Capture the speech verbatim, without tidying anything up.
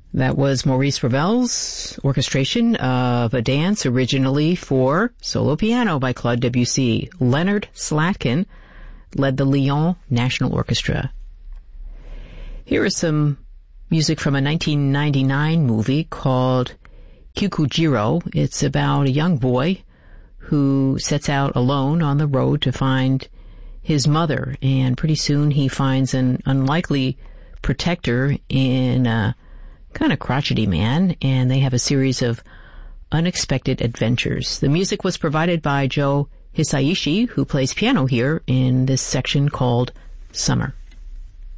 That was Maurice Ravel's orchestration of a dance originally for solo piano by Claude Debussy. Leonard Slatkin led the Lyon National Orchestra. Here is some music from a nineteen ninety-nine movie called Kikujiro. It's about a young boy who sets out alone on the road to find his mother, and pretty soon he finds an unlikely protector in a kind of crotchety man, and they have a series of unexpected adventures. The music was provided by Joe Hisaishi, who plays piano here in this section called Summer.